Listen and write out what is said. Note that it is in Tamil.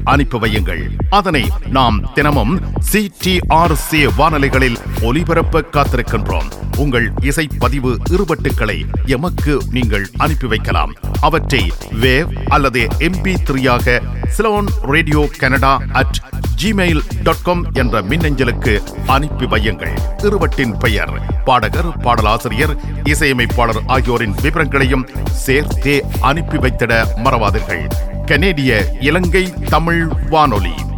அனுப்பி வையுங்கள். அதனை நாம் தினமும் CTRC வானொலிகளில் ஒலிபரப்ப காத்திருக்கின்றோம். உங்கள் இசை பதிவு இருவட்டுக்களை எமக்கு நீங்கள் அனுப்பி வைக்கலாம். அவற்றை வேவ் அல்லது MP3 Ceylon radio Canada @gmail.com என்ற மின்னஞ்சலுக்கு அனுப்பி வையுங்கள். இருவட்டின் பெயர், பாடகர், பாடலாசிரியர், இசையமைப்பாளர் ஆகியோரின் விவரங்களையும் சேர்த்தே அனுப்பி வைத்திட மறவாதீர்கள். கனேடிய இலங்கை தமிழ் வானொலி.